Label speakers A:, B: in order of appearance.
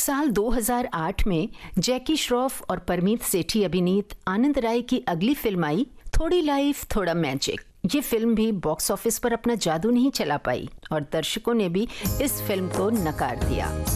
A: साल 2008 में जैकी श्रॉफ और परमीत सेठी अभिनीत आनंद राय की अगली फिल्म आई थोड़ी लाइफ थोड़ा मैजिक। ये फिल्म भी बॉक्स ऑफिस पर अपना जादू नहीं चला पाई और दर्शकों ने भी इस फिल्म को नकार दिया।